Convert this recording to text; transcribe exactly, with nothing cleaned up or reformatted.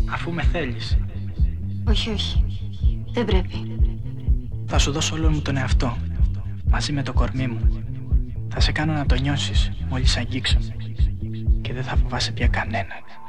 αφού με θέλεις. Όχι, όχι. Δεν πρέπει. Θα σου δώσω όλο μου τον εαυτό, μαζί με το κορμί μου. Θα σε κάνω να το νιώσεις μόλις αγγίξω. Και δεν θα φοβάσαι πια κανέναν.